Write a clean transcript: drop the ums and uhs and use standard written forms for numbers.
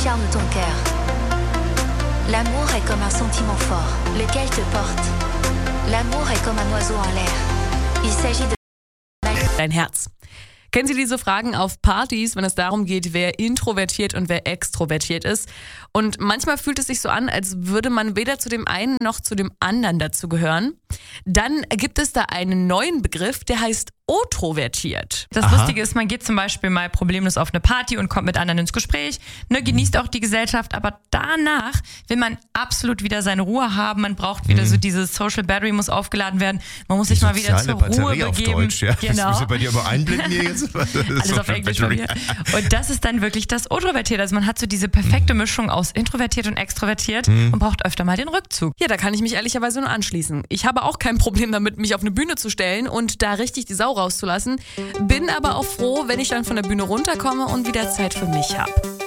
charme ton cœur. L'amour est comme un sentiment fort, lequel te porte. L'amour est comme un oiseau en l'air. Il s'agit de... Dein Herz. Kennen Sie diese Fragen auf Partys, wenn es darum geht, wer introvertiert und wer extrovertiert ist? Und manchmal fühlt es sich so an, als würde man weder zu dem einen noch zu dem anderen dazugehören. Dann gibt es da einen neuen Begriff, der heißt otrovertiert. Das Lustige ist, man geht zum Beispiel mal problemlos auf eine Party und kommt mit anderen ins Gespräch, genießt auch die Gesellschaft, aber danach will man absolut wieder seine Ruhe haben. Man braucht wieder so dieses Social Battery muss aufgeladen werden. Man muss sich mal wieder zur Batterie Ruhe auf begeben. Deutsch, ja. Genau. Das müssen wir bei dir aber einblenden hier jetzt. Alles auf Englisch bei mir. Und das ist dann wirklich das Otrovertiert. Also man hat so diese perfekte Mischung aus introvertiert und extrovertiert und braucht öfter mal den Rückzug. Ja, da kann ich mich ehrlicherweise nur anschließen. Ich habe auch kein Problem damit, mich auf eine Bühne zu stellen und da richtig die Sau rauszulassen. Bin aber auch froh, wenn ich dann von der Bühne runterkomme und wieder Zeit für mich habe.